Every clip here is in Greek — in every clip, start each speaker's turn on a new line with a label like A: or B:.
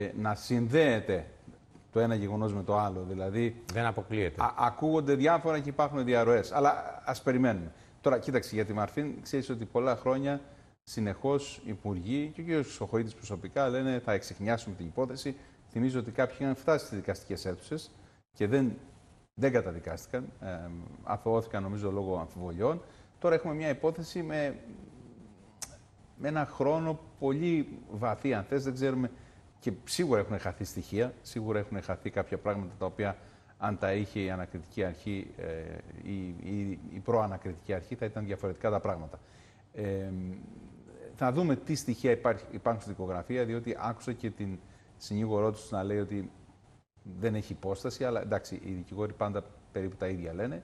A: να συνδέεται το ένα γεγονός με το άλλο. Δηλαδή,
B: δεν αποκλείεται.
A: Ακούγονται διάφορα και υπάρχουν διαρροές. Αλλά ας περιμένουμε. Τώρα, κοίταξε, για τη Μαρφίν, ξέρεις ότι πολλά χρόνια συνεχώς υπουργοί και ο κ. Χρυσοχοΐδης προσωπικά λένε θα εξεχνιάσουμε την υπόθεση. Θυμίζω ότι κάποιοι είχαν φτάσει στις δικαστικές αίθουσες και δεν καταδικάστηκαν. Αθωώθηκαν, νομίζω, λόγω αμφιβολιών. Τώρα έχουμε μια υπόθεση με ένα χρόνο πολύ βαθύ, αν θες, δεν ξέρουμε. Και σίγουρα έχουν χαθεί στοιχεία, σίγουρα έχουν χαθεί κάποια πράγματα τα οποία αν τα είχε η ανακριτική αρχή ή η προανακριτική αρχή θα ήταν διαφορετικά τα πράγματα. Θα δούμε τι στοιχεία υπάρχουν στη δικογραφία, διότι άκουσα και την συνήγορό τους να λέει ότι δεν έχει υπόσταση, αλλά εντάξει, οι δικηγόροι πάντα περίπου τα ίδια λένε.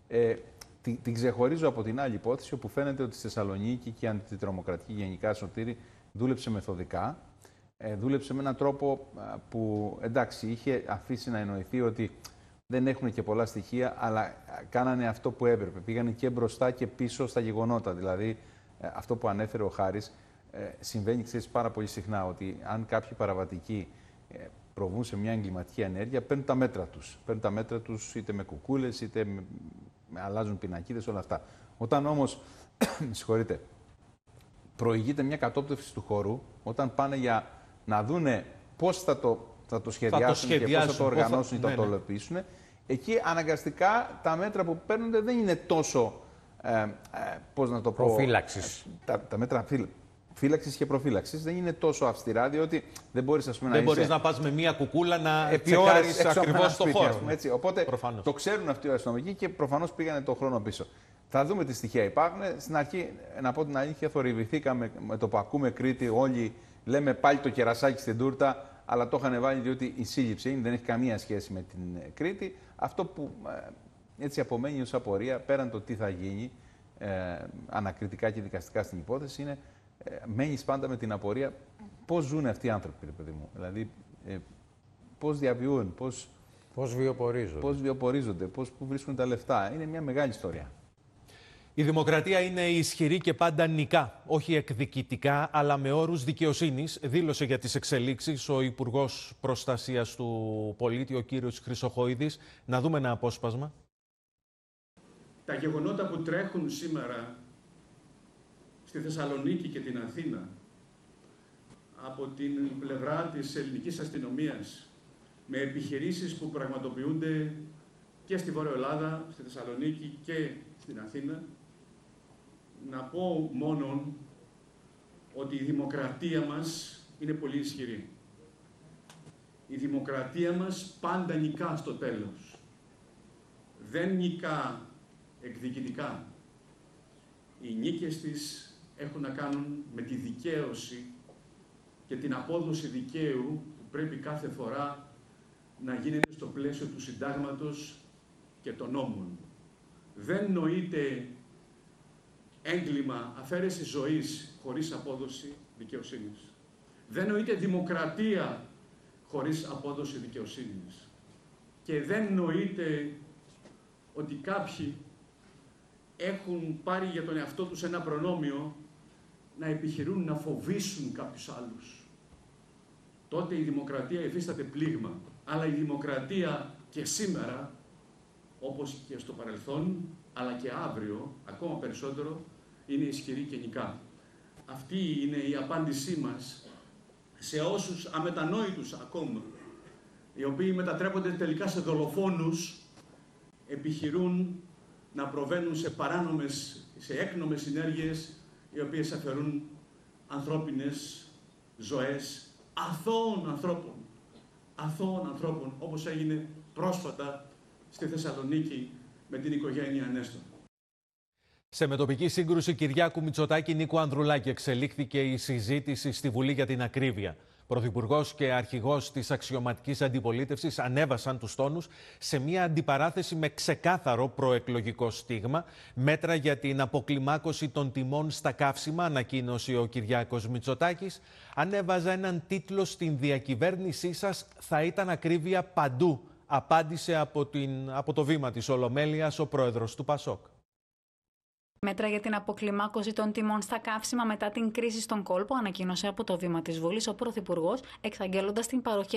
A: Την ξεχωρίζω από την άλλη υπόθεση, όπου φαίνεται ότι στη Θεσσαλονίκη και η αντιτρομοκρατική γενικά Σωτήρη δούλεψε μεθοδικά. Δούλεψε με έναν τρόπο που, εντάξει, είχε αφήσει να εννοηθεί ότι δεν έχουν και πολλά στοιχεία, αλλά κάνανε αυτό που έπρεπε. Πήγανε και μπροστά και πίσω στα γεγονότα. Δηλαδή, αυτό που ανέφερε ο Χάρης, συμβαίνει, ξέρεις, πάρα πολύ συχνά, ότι αν κάποιοι παραβατικοί προβούν σε μια εγκληματική ενέργεια, παίρνουν τα μέτρα τους. Παίρνουν τα μέτρα τους είτε με κουκούλες, είτε αλλάζουν πινακίδες, όλα αυτά. Όταν όμως, συγχωρείτε, προηγείται μια κατόπτευση του χώρου, όταν πάνε για να δούνε πώς θα το σχεδιάσουν και πώς θα το οργανώσουν ή θα το υλοποιήσουν, εκεί αναγκαστικά τα μέτρα που παίρνονται δεν είναι τόσο, πώς να το πω,
B: προφύλαξης.
A: Τα μέτρα φύλαξης και προφύλαξης δεν είναι τόσο αυστηρά, διότι δεν μπορείς, ας πούμε,
B: δεν μπορείς να πας με μία κουκούλα να τσεκάρεις ακριβώς το χώρο.
A: Έτσι. Οπότε
B: προφανώς.
A: Το ξέρουν αυτοί οι αστυνομικοί και προφανώς πήγανε τον χρόνο πίσω. Θα δούμε τι στοιχεία υπάρχουν. Στην αρχή, να πω την αλήθεια, θορυβηθήκαμε με το που ακούμε Κρήτη. Όλοι λέμε πάλι το κερασάκι στην τούρτα, αλλά το είχαν βάλει διότι η σύλληψη είναι, δεν έχει καμία σχέση με την Κρήτη. Αυτό που έτσι απομένει ως απορία, πέραν το τι θα γίνει ανακριτικά και δικαστικά στην υπόθεση, είναι μένεις πάντα με την απορία πώς ζουν αυτοί οι άνθρωποι, ρε παιδί μου. Δηλαδή, πώς διαβιούν, πώς βιοπορίζονται, πού βρίσκουν τα λεφτά. Είναι μια μεγάλη ιστορία.
B: Η δημοκρατία είναι ισχυρή και πάντα νικά, όχι εκδικητικά, αλλά με όρους δικαιοσύνης, δήλωσε για τις εξελίξεις ο Υπουργός Προστασίας του Πολίτη, ο κύριος Χρυσοχοΐδης. Να δούμε ένα απόσπασμα.
C: Τα γεγονότα που τρέχουν σήμερα στη Θεσσαλονίκη και την Αθήνα από την πλευρά της ελληνικής αστυνομίας, με επιχειρήσεις που πραγματοποιούνται και στη Βόρεια Ελλάδα, στη Θεσσαλονίκη και στην Αθήνα, να πω μόνον ότι η δημοκρατία μας είναι πολύ ισχυρή. Η δημοκρατία μας πάντα νικά στο τέλος. Δεν νικά εκδικητικά. Οι νίκες της έχουν να κάνουν με τη δικαίωση και την απόδοση δικαίου που πρέπει κάθε φορά να γίνεται στο πλαίσιο του συντάγματος και των νόμων. Δεν νοείται έγκλημα αφαίρεση ζωής χωρίς απόδοση δικαιοσύνης. Δεν νοείται δημοκρατία χωρίς απόδοση δικαιοσύνης. Και δεν νοείται ότι κάποιοι έχουν πάρει για τον εαυτό τους ένα προνόμιο να επιχειρούν να φοβήσουν κάποιους άλλους. Τότε η δημοκρατία υφίσταται πλήγμα. Αλλά η δημοκρατία και σήμερα, όπως και στο παρελθόν, αλλά και αύριο, ακόμα περισσότερο, είναι ισχυρή και νικά. Αυτή είναι η απάντησή μας σε όσους αμετανόητους ακόμα, οι οποίοι μετατρέπονται τελικά σε δολοφόνους, επιχειρούν να προβαίνουν σε παράνομες, σε έκνομες συνέργειες, οι οποίες αφαιρούν ανθρώπινες ζωές αθώων ανθρώπων, όπως έγινε πρόσφατα στη Θεσσαλονίκη με την οικογένεια Ανέστων.
B: Σε μετοπική σύγκρουση Κυριάκου Μητσοτάκη Νίκου Ανδρουλάκη εξελίχθηκε η συζήτηση στη Βουλή για την ακρίβεια. Πρωθυπουργός και αρχηγός της αξιωματικής αντιπολίτευσης ανέβασαν τους τόνους σε μια αντιπαράθεση με ξεκάθαρο προεκλογικό στίγμα. Μέτρα για την αποκλιμάκωση των τιμών στα καύσιμα, ανακοίνωσε ο Κυριάκος Μητσοτάκης. Ανέβαζα έναν τίτλο στην διακυβέρνησή σας, θα ήταν ακρίβεια παντού. Απάντησε από το βήμα της Ολομέλειας ο πρόεδρος του ΠΑΣΟΚ.
D: Μέτρα για την αποκλιμάκωση των τιμών στα καύσιμα μετά την κρίση στον κόλπο ανακοίνωσε από το βήμα της Βουλής ο Πρωθυπουργός, εξαγγέλλοντας την παροχή